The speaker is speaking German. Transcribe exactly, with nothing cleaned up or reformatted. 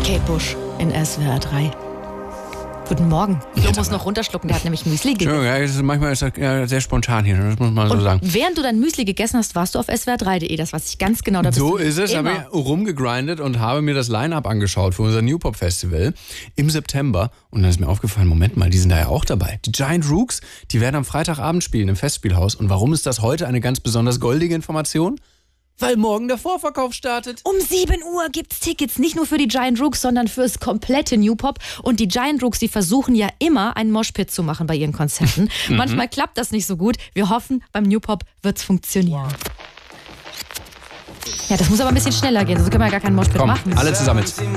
Kate Bush in S W R drei. Guten Morgen. Flo muss noch runterschlucken, der hat nämlich Müsli gegessen. Ja, ist, manchmal ist das ja, sehr spontan hier, das muss man so Und sagen. während du dein Müsli gegessen hast, warst du auf S W R drei punkt de. Das weiß ich ganz genau. Da bist So du ist es, immer. habe ich rumgegrindet und habe mir das Line-Up angeschaut für unser New Pop Festival im September. Und dann ist mir aufgefallen, Moment mal, die sind da ja auch dabei. Die Giant Rooks, die werden am Freitagabend spielen im Festspielhaus. Und warum ist das heute eine ganz besonders goldige Information? Weil morgen der Vorverkauf startet. Um sieben Uhr gibt's Tickets, nicht nur für die Giant Rooks, sondern fürs komplette New Pop. Und die Giant Rooks, die versuchen ja immer, einen Moshpit zu machen bei ihren Konzerten. Mhm. Manchmal klappt das nicht so gut. Wir hoffen, beim New Pop wird's funktionieren. Ja, das muss aber ein bisschen schneller gehen, sonst können wir ja gar keinen Moshpit Komm, machen. alle zusammen jetzt.